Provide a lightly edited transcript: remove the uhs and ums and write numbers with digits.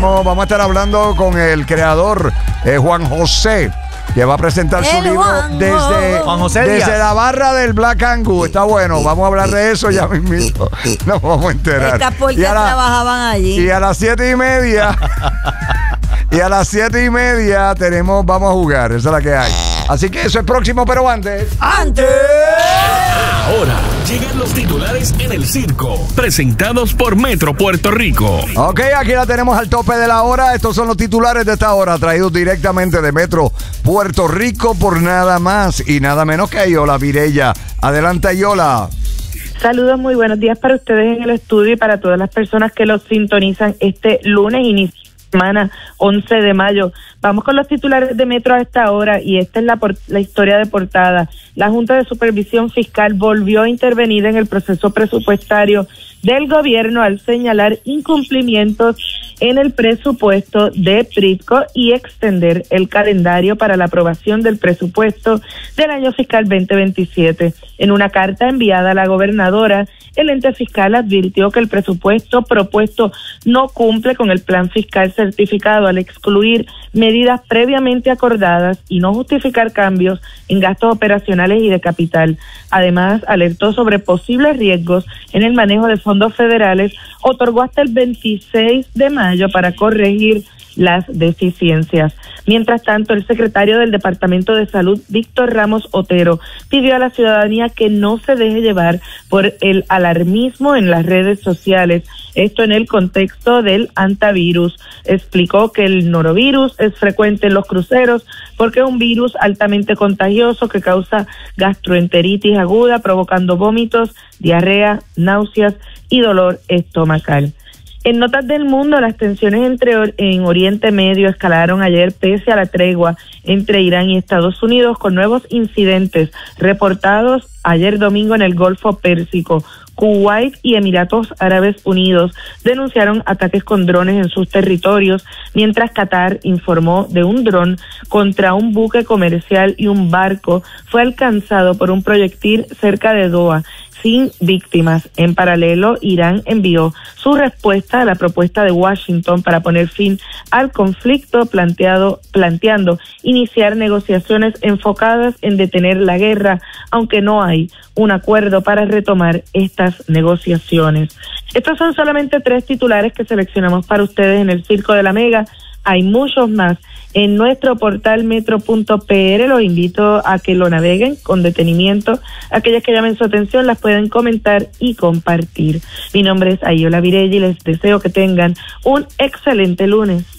vamos a estar hablando con el creador Juan José, que va a presentar su libro desde la barra del Black Angus. Está bueno, vamos a hablar de eso ya mismito. Nos vamos a enterar. Estas porque trabajaban allí. Y a las 7:30 vamos a jugar. Esa es la que hay. Así que eso es próximo, pero antes. Ahora llegan los titulares en el circo, presentados por Metro Puerto Rico. Ok, aquí la tenemos al tope de la hora. Estos son los titulares de esta hora, traídos directamente de Metro Puerto Rico por nada más y nada menos que Ayola Virella. Adelante, Ayola. Saludos, muy buenos días para ustedes en el estudio y para todas las personas que los sintonizan este lunes, inicio semana 11 de mayo. Vamos con los titulares de Metro a esta hora y esta es la historia de portada. La Junta de Supervisión Fiscal volvió a intervenir en el proceso presupuestario del gobierno al señalar incumplimientos en el presupuesto de PRITCO y extender el calendario para la aprobación del presupuesto del año fiscal 2027. En una carta enviada a la gobernadora, el ente fiscal advirtió que el presupuesto propuesto no cumple con el plan fiscal certificado al excluir medidas previamente acordadas y no justificar cambios en gastos operacionales y de capital. Además, alertó sobre posibles riesgos en el manejo de fondos federales, otorgó hasta el 26 de mayo para corregir las deficiencias. Mientras tanto, el secretario del Departamento de Salud, Víctor Ramos Otero, pidió a la ciudadanía que no se deje llevar por el alarmismo en las redes sociales, esto en el contexto del antivirus. Explicó que el norovirus es frecuente en los cruceros porque es un virus altamente contagioso que causa gastroenteritis aguda, provocando vómitos, diarrea, náuseas y dolor estomacal. En notas del mundo, las tensiones en Oriente Medio escalaron ayer pese a la tregua entre Irán y Estados Unidos, con nuevos incidentes reportados ayer domingo en el Golfo Pérsico. Kuwait y Emiratos Árabes Unidos denunciaron ataques con drones en sus territorios, mientras Qatar informó de un dron contra un buque comercial y un barco fue alcanzado por un proyectil cerca de Doha, sin víctimas. En paralelo, Irán envió su respuesta a la propuesta de Washington para poner fin al conflicto, planteando iniciar negociaciones enfocadas en detener la guerra, aunque no hay un acuerdo para retomar estas negociaciones. Estos son solamente 3 titulares que seleccionamos para ustedes en el Circo de la Mega. Hay muchos más en nuestro portal metro.pr. Los invito a que lo naveguen con detenimiento. Aquellas que llamen su atención las pueden comentar y compartir. Mi nombre es Ayola Virella y les deseo que tengan un excelente lunes.